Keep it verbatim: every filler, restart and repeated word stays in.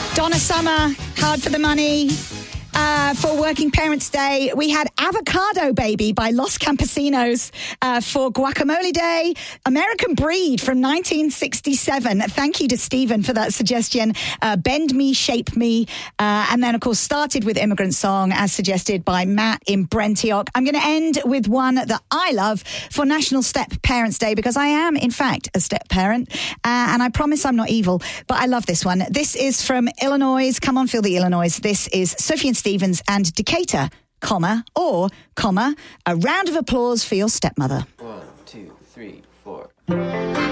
Donna Summer, Hard for the Money. Uh, for Working Parents Day, we had Avocado Baby by Los Campesinos uh, for Guacamole Day. American Breed from nineteen sixty-seven. Thank you to Stephen for that suggestion. Uh, Bend Me, Shape Me. Uh, and then, of course, started with Immigrant Song, as suggested by Matt in Brentioch. I'm going to end with one that I love for National Step Parents Day, because I am, in fact, a step parent. Uh, and I promise I'm not evil, but I love this one. This is from Illinois. Come on, feel the Illinois. This is Sophie and Stevens and Decatur, comma, or, comma, a round of applause for your stepmother. One, two, three, four.